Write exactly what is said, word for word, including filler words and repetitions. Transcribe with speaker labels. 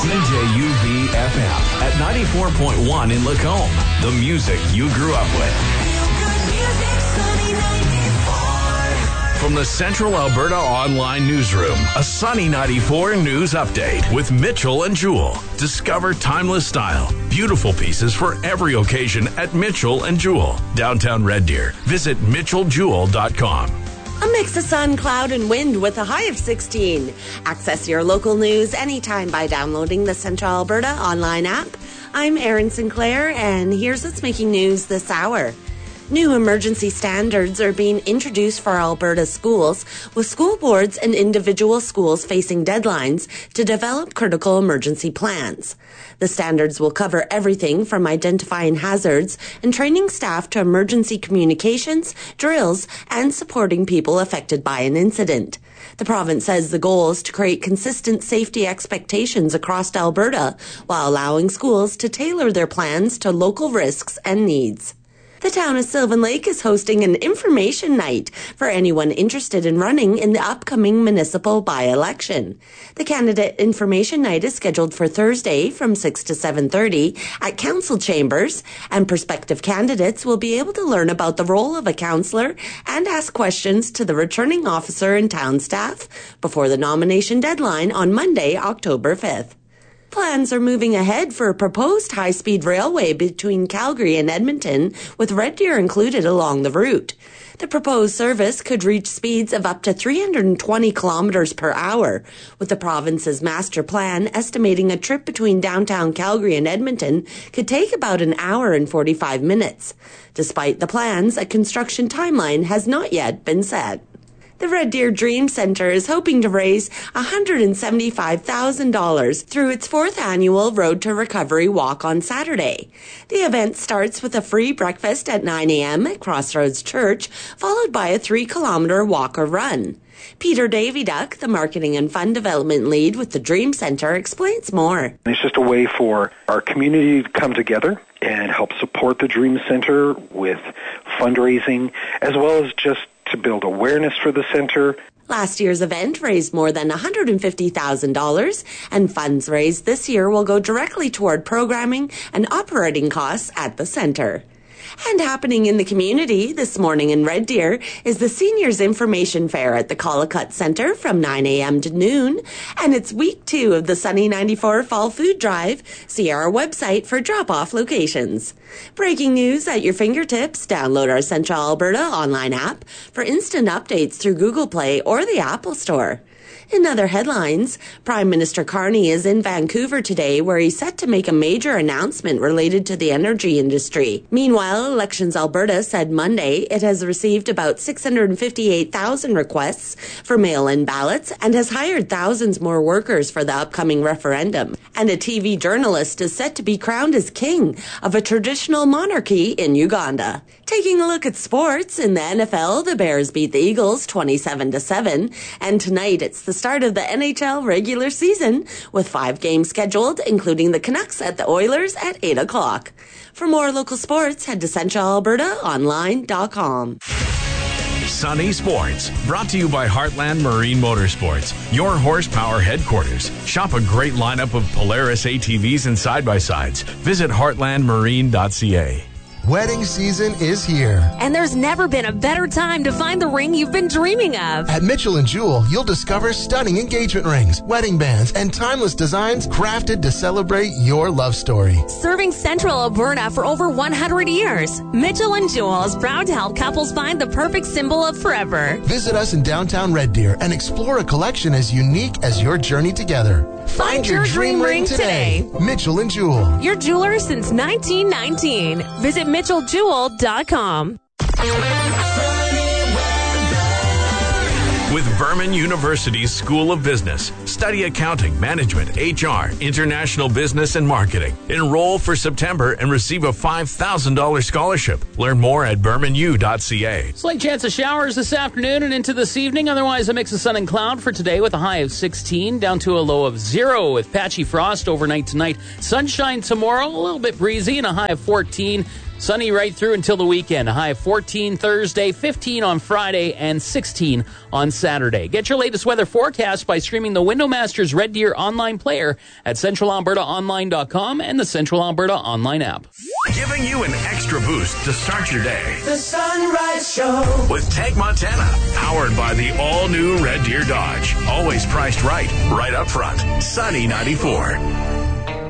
Speaker 1: C J U B F M at ninety-four point one in Lacombe. The music you grew up with. From the Central Alberta Online Newsroom, a Sunny ninety-four News Update with Mitchell and Jewell. Discover timeless style, beautiful pieces for every occasion at Mitchell and Jewell, downtown Red Deer. Visit mitchell jewell dot com.
Speaker 2: A mix of sun, cloud, and wind with a high of sixteen. Access your local news anytime by downloading the Central Alberta Online app. I'm Erin Sinclair, and here's what's making news this hour. New emergency standards are being introduced for Alberta schools, with school boards and individual schools facing deadlines to develop critical emergency plans. The standards will cover everything from identifying hazards and training staff to emergency communications, drills, and supporting people affected by an incident. The province says the goal is to create consistent safety expectations across Alberta while allowing schools to tailor their plans to local risks and needs. The town of Sylvan Lake is hosting an information night for anyone interested in running in the upcoming municipal by-election. The candidate information night is scheduled for Thursday from six to seven thirty at council chambers, and prospective candidates will be able to learn about the role of a councillor and ask questions to the returning officer and town staff before the nomination deadline on Monday, October fifth. Plans are moving ahead for a proposed high-speed railway between Calgary and Edmonton, with Red Deer included along the route. The proposed service could reach speeds of up to three hundred twenty kilometers per hour, with the province's master plan estimating a trip between downtown Calgary and Edmonton could take about an hour and forty-five minutes. Despite the plans, a construction timeline has not yet been set. The Red Deer Dream Centre is hoping to raise one hundred seventy-five thousand dollars through its fourth annual Road to Recovery Walk on Saturday. The event starts with a free breakfast at nine a.m. at Crossroads Church, followed by a three-kilometer walk or run. Peter Daviduck, the Marketing and Fund Development Lead with the Dream Centre, explains more.
Speaker 3: It's just a way for our community to come together and help support the Dream Centre with fundraising, as well as just to build awareness for the centre.
Speaker 2: Last year's event raised more than one hundred fifty thousand dollars, and funds raised this year will go directly toward programming and operating costs at the centre. And happening in the community this morning in Red Deer is the Seniors Information Fair at the Collicutt Centre from nine a.m. to noon, and it's week two of the Sunny ninety-four Fall Food Drive. See our website for drop-off locations. Breaking news at your fingertips. Download our Central Alberta online app for instant updates through Google Play or the Apple Store. In other headlines, Prime Minister Carney is in Vancouver today, where he's set to make a major announcement related to the energy industry. Meanwhile, Elections Alberta said Monday it has received about six hundred fifty-eight thousand requests for mail-in ballots and has hired thousands more workers for the upcoming referendum. And a T V journalist is set to be crowned as king of a traditional monarchy in Uganda. Taking a look at sports, in the N F L, the Bears beat the Eagles twenty-seven to seven, and tonight it's the start of the N H L regular season, with five games scheduled, including the Canucks at the Oilers at eight o'clock. For more local sports, head to central alberta online dot com.
Speaker 1: Sunny Sports, brought to you by Heartland Marine Motorsports, your horsepower headquarters. Shop a great lineup of Polaris A T Vs and side-by-sides. Visit heartland marine dot c a.
Speaker 4: Wedding season is here.
Speaker 5: And there's never been a better time to find the ring you've been dreaming of.
Speaker 4: At Mitchell and Jewell, you'll discover stunning engagement rings, wedding bands, and timeless designs crafted to celebrate your love story.
Speaker 5: Serving Central Alberta for over one hundred years, Mitchell and Jewell is proud to help couples find the perfect symbol of forever.
Speaker 4: Visit us in downtown Red Deer and explore a collection as unique as your journey together.
Speaker 5: Find, Find your, your dream, dream ring today.
Speaker 4: today. Mitchell and Jewell.
Speaker 5: Your jeweler since nineteen nineteen. Visit mitchell jewell dot com.
Speaker 1: With Berman University's School of Business, study accounting, management, H R, international business, and marketing. Enroll for September and receive a five thousand dollars scholarship. Learn more at berman u dot c a.
Speaker 6: Slight chance of showers this afternoon and into this evening. Otherwise, a mix of sun and cloud for today with a high of sixteen down to a low of zero with patchy frost overnight tonight. Sunshine tomorrow, a little bit breezy and a high of fourteen. Sunny right through until the weekend. A high of fourteen Thursday, fifteen on Friday, and sixteen on Saturday. Get your latest weather forecast by streaming the WindowMasters Red Deer online player at central alberta online dot com and the Central Alberta online app.
Speaker 1: Giving you an extra boost to start your day.
Speaker 7: The Sunrise Show
Speaker 1: with Tank Montana. Powered by the all-new Red Deer Dodge. Always priced right, right up front. Sunny ninety-four.